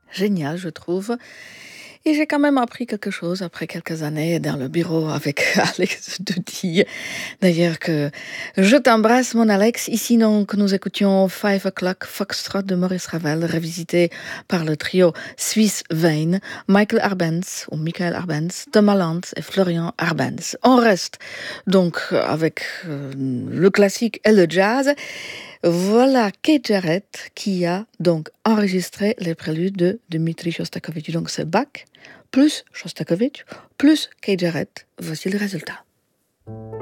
génial, je trouve. Et j'ai quand même appris quelque chose après quelques années dans le bureau avec Alex de dire d'ailleurs que je t'embrasse mon Alex. Ici donc nous écoutions 5 O'Clock Foxtrot de Maurice Ravel revisité par le trio suisse Vane, Michael Arbenz, Thomas Lantz et Florian Arbenz. On reste donc avec le classique et le jazz. Voilà Keith Jarrett qui a donc enregistré les préludes de Dmitri Shostakovich. Donc c'est Bach plus Shostakovich plus Keith Jarrett. Voici le résultat.